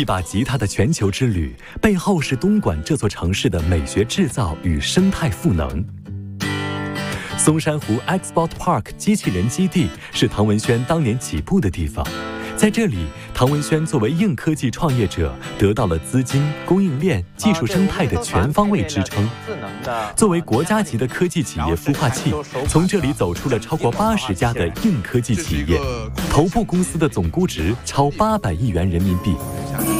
一把吉他的全球之旅，背后是东莞这座城市的美学制造与生态赋能。松山湖 Export Park 机器人基地是唐文轩当年起步的地方，在这里，唐文轩作为硬科技创业者，得到了资金、供应链、技术生态的全方位支撑。作为国家级的科技企业孵化器，从这里走出了超过80家的硬科技企业，头部公司的总估值超800亿元人民币。